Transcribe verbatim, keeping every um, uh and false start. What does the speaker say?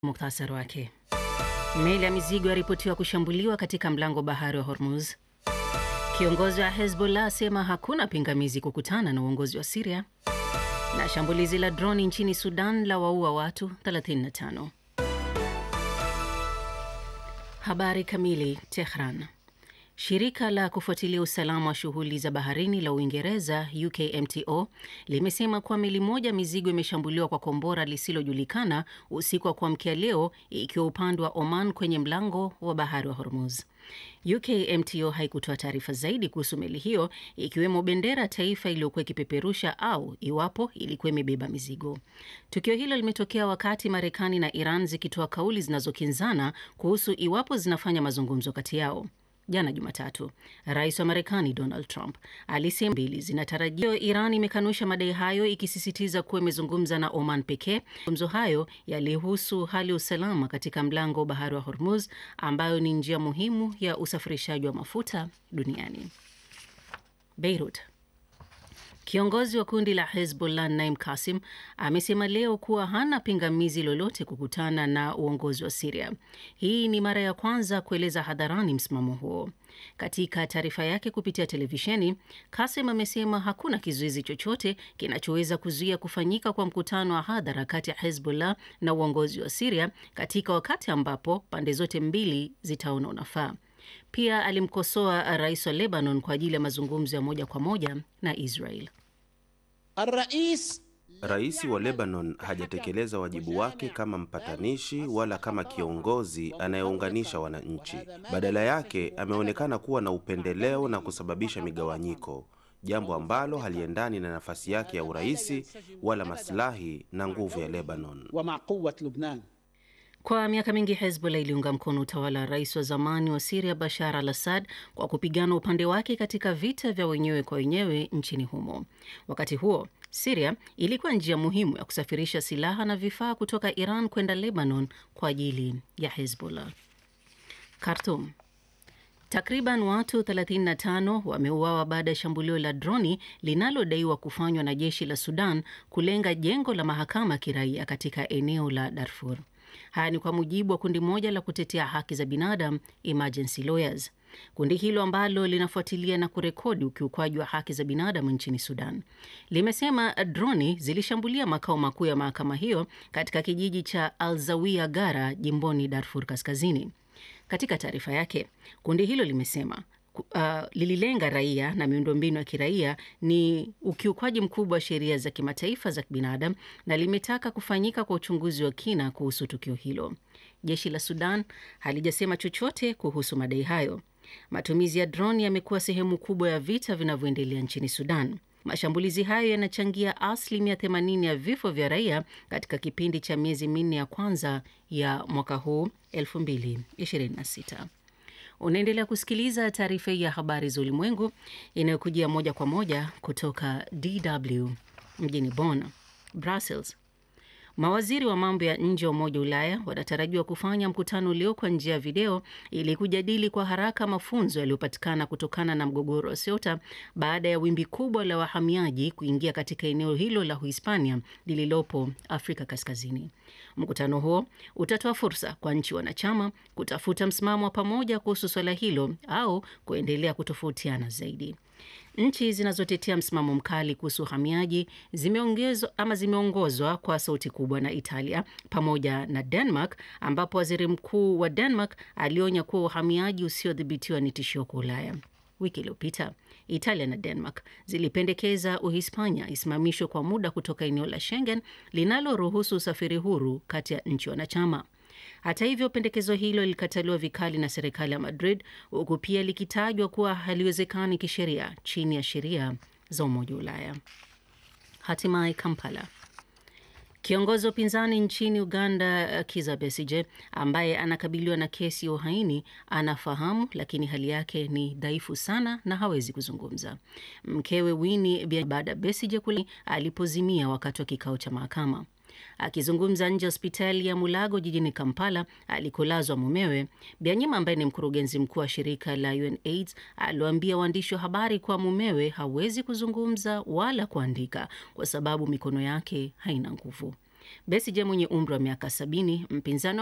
Muktasari wake. Meli ya mizigo yaripotiwa kushambuliwa katika mlango bahari wa Hormuz. Kiongozi wa Hezbollah asema hakuna pingamizi kukutana na uongozi wa Syria. Na shambulizi la droni nchini Sudan la waua watu thelathini na tano. Habari kamili. Tehran. Shirika la kufuatilia usalama wa shughuli za baharini la Uingereza U K M T O limesema kuwa meli moja mizigo imeshambuliwa kwa kombora lisilojulikana usiku wa kuamkia leo ikiwa upande wa Oman kwenye mlango wa bahari wa Hormuz. U K M T O haikutoa taarifa zaidi kuhusu meli hiyo, ikiwemo bendera taifa iliyokuwa ikipeperusha au iwapo ilikuwa imebeba mizigo. Tukio hilo limetokea wakati Marekani na Iran zikitoa kauli zinazokinzana kuhusu iwapo zinafanya mazungumzo kati yao. Jana Jumatatu, Rais wa Marekani Donald Trump alisema mbili zinatarajiwa. Iran imekanusha madai hayo, ikisisitiza kuwa imezungumza na Oman pekee. Mazungumzo hayo yalihusu hali ya usalama katika mlango wa bahari wa Hormuz, ambayo ni njia muhimu ya usafirishaji wa mafuta duniani. Beirut. Kiongozi wa kundi la Hezbollah Naim Qassem amesema leo kuwa hana pingamizi lolote kukutana na uongozi wa Syria. Hii ni mara ya kwanza kueleza hadharani msimamo huo. Katika taarifa yake kupitia televisheni, Qassem amesema hakuna kizuizi chochote kinachoweza kuzuia kufanyika kwa mkutano wa hadhara kati ya Hezbollah na uongozi wa Syria katika wakati ambapo pande zote mbili zitaona unafaa. Pia alimkosoa rais wa Lebanon kwa ajili ya mazungumzo ya moja kwa moja na Israel. Rais wa Lebanon hajatekeleza wajibu wake kama mpatanishi wala kama kiongozi anayeunganisha wananchi. Badala yake ameonekana kuwa na upendeleo na kusababisha migawanyiko, jambo ambalo haliendani na nafasi yake ya uraisi wala maslahi na nguvu ya Lebanon. Kwa miaka mingi Hezbollah iliunga mkono utawala wa rais wa zamani wa Syria Bashar al-Assad kwa kupigana upande wake katika vita vya wenyewe kwa wenyewe nchini humo. Wakati huo, Syria ilikuwa njia muhimu ya kusafirisha silaha na vifaa kutoka Iran kwenda Lebanon kwa ajili ya Hezbollah. Khartoum. Takriban watu thelathini na tano wameuawa baada ya shambulio la droni linalodaiwa kufanywa na jeshi la Sudan kulenga jengo la mahakama kiraia katika eneo la Darfur. Haya ni kwa mujibu wa kundi moja la kutetea haki za binadamu, Emergency Lawyers. Kundi hilo ambalo linafuatilia na kurekodi ukiukwaji wa haki za binadamu nchini Sudan limesema droni zilishambulia makao makuu ya mahakama hiyo katika kijiji cha Al-Zawiya Gara jimboni Darfur Kaskazini. Katika taarifa yake, kundi hilo limesema Uh, lililenga raia na miundombinu ya kiraia ni ukiukwaji mkubwa wa sheria za kimataifa za kibinadamu na limetaka kufanyika kwa uchunguzi wa kina kuhusu tukio hilo. Jeshi la Sudan halijasema chochote kuhusu madai hayo. Matumizi ya drone yamekuwa sehemu kubwa ya vita vinavyoendelea nchini Sudan. Mashambulizi hayo yanachangia asilimia themanini ya vifo vya raia katika kipindi cha miezi minne ya kwanza ya mwaka huu elfu mbili ishirini na sita. Unaendelea kusikiliza taarifa ya habari za ulimwengu inayokujia moja kwa moja kutoka D W mjini Bonn. Brussels. Mawaziri wa mambo ya nje wa Umoja wa Ulaya wanatarajiwa kufanya mkutano ulio kwa njia ya video ili kujadili kwa haraka mafunzo yaliyopatikana kutokana na mgogoro wa Ceuta baada ya wimbi kubwa la wahamiaji kuingia katika eneo hilo la Uhispania lililopo Afrika Kaskazini. Mkutano huo utatoa fursa kwa nchi wanachama kutafuta msimamo wa pamoja kuhusu swala hilo au kuendelea kutofautiana zaidi. Nchi zinazotetea msimamo mkali kuhusu uhamiaji zimeongezwa ama zimeongozwa kwa sauti kubwa na Italia pamoja na Denmark, ambapo waziri mkuu wa Denmark alionya kuwa uhamiaji usiodhibitiwa ni tishio kwa Ulaya. Wiki iliyopita, Italia na Denmark zilipendekeza Uhispania isimamishwe kwa muda kutoka eneo la Schengen linaloruhusu usafiri huru kati ya nchi wanachama. Hata hivyo, pendekezo hilo lilikataliwa vikali na serikali ya Madrid, huku pia likitajwa kuwa haliwezekani kisheria chini ya sheria za Umoja wa Ulaya. Hatimaye Kampala. Kiongozi wa upinzani nchini Uganda Kizza Besigye, ambaye anakabiliwa na kesi ya uhaini, anafahamu lakini hali yake ni dhaifu sana na hawezi kuzungumza. Mkewe Winnie baada Besigye kule alipozimia wakati wa kikao cha mahakama. Akizungumza nje ya hospitali ya Mulago jijini Kampala alikolazwa mumewe, Byanyima ambaye ni mkurugenzi mkuu wa shirika la U N AIDS aliwaambia waandishi wa habari kuwa mumewe hawezi kuzungumza wala kuandika kwa sababu mikono yake haina nguvu. Besigye mwenye umri wa miaka sabini, mpinzani